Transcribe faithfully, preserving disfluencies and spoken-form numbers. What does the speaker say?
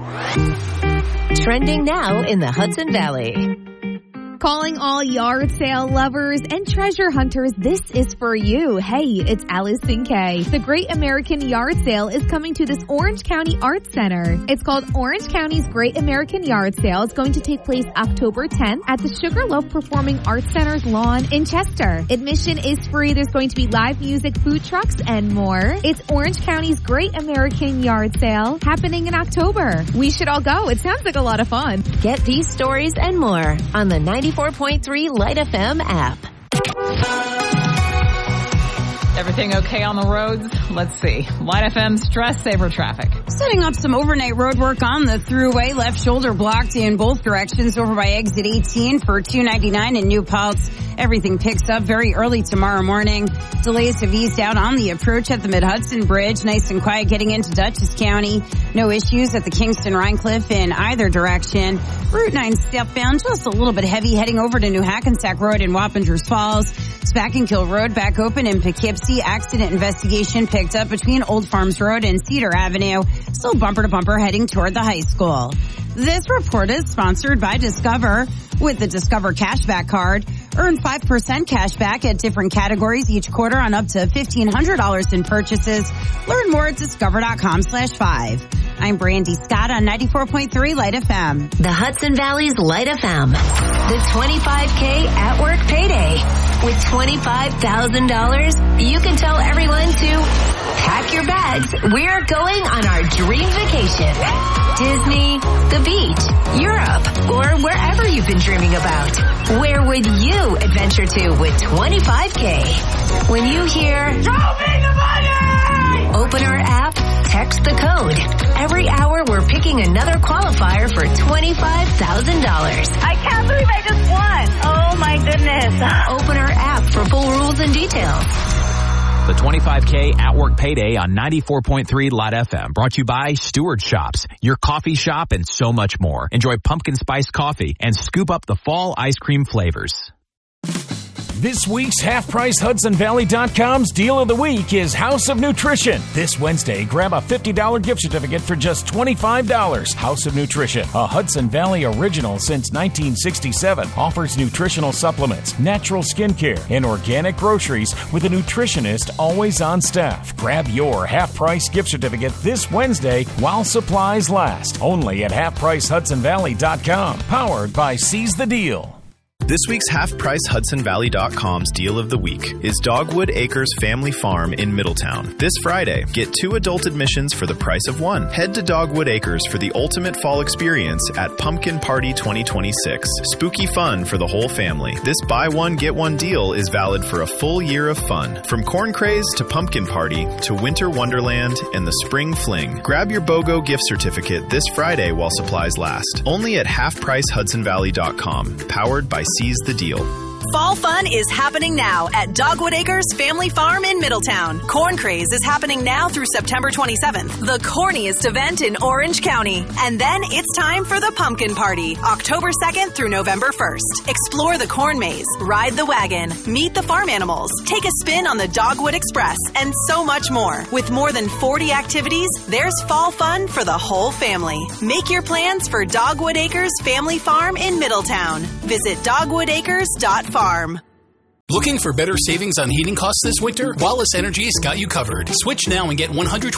Trending now in the Hudson Valley. Calling all yard sale lovers and treasure hunters, this is for you. Hey, it's Allison Kay. The Great American Yard Sale is coming to this Orange County Arts Center. It's called Orange County's Great American Yard Sale. It's going to take place October tenth at the Sugarloaf Performing Arts Center's lawn in Chester. Admission is free. There's going to be live music, food trucks, and more. It's Orange County's Great American Yard Sale happening in October. We should all go. It sounds like a lot of fun. Get these stories and more on the ninety-four point three Light F M app. Everything okay on the roads? Let's see. Light F M stress saver traffic. Setting up some overnight road work on the thruway. Left shoulder blocked in both directions over by exit eighteen for two ninety-nine in New Paltz. Everything picks up very early tomorrow morning. Delays have eased out on the approach at the Mid-Hudson Bridge. Nice and quiet getting into Dutchess County. No issues at the Kingston-Rhinecliff in either direction. Route nine southbound just a little bit heavy heading over to New Hackensack Road in Wappingers Falls. Spackenkill Road back open in Poughkeepsie. Accident investigation picked up between Old Farms Road and Cedar Avenue. Still bumper to bumper heading toward the high school. This report is sponsored by Discover. With the Discover Cashback Card, earn five percent cash back at different categories each quarter on up to fifteen hundred dollars in purchases. Learn more at discover.com slash five. I'm Brandy Scott on ninety-four point three Light F M. The Hudson Valley's Light F M. The twenty-five K at work payday. With twenty-five thousand dollars, you can tell everyone to pack your bags. We're going on our dream vacation. Disney, the beach, Europe, or wherever you've been dreaming about. Where would you adventure to with twenty-five K? When you hear, "Show me the money!" Open our app, text the code. Every hour we're picking another qualifier for twenty-five thousand dollars. I can't believe I just won. Oh my goodness. Open our app for full rules and details. The twenty-five K at work payday on ninety-four point three Light F M. Brought to you by Stewart Shops, your coffee shop, and so much more. Enjoy pumpkin spice coffee and scoop up the fall ice cream flavors. This week's Half Price Hudson Valley dot com's Deal of the Week is House of Nutrition. This Wednesday, grab a fifty dollars gift certificate for just twenty-five dollars. House of Nutrition, a Hudson Valley original since nineteen sixty-seven, offers nutritional supplements, natural skincare, and organic groceries with a nutritionist always on staff. Grab your Half Price gift certificate this Wednesday while supplies last. Only at Half Price Hudson Valley dot com. Powered by Seize the Deal. This week's Half Price Hudson Valley dot com's Deal of the Week is Dogwood Acres Family Farm in Middletown. This Friday, get two adult admissions for the price of one. Head to Dogwood Acres for the ultimate fall experience at Pumpkin Party twenty twenty-six. Spooky fun for the whole family. This buy one, get one deal is valid for a full year of fun. From Corn Craze to Pumpkin Party to Winter Wonderland and the Spring Fling. Grab your BOGO gift certificate this Friday while supplies last. Only at Half Price Hudson Valley dot com. Powered by Seize the Deal. Fall fun is happening now at Dogwood Acres Family Farm in Middletown. Corn Craze is happening now through September twenty-seventh, the corniest event in Orange County. And then it's time for the Pumpkin Party, October second through November first. Explore the corn maze, ride the wagon, meet the farm animals, take a spin on the Dogwood Express, and so much more. With more than forty activities, there's fall fun for the whole family. Make your plans for Dogwood Acres Family Farm in Middletown. Visit dogwood acres dot farm. Looking for better savings on heating costs this winter? Wallace Energy's got you covered. Switch now and get one hundred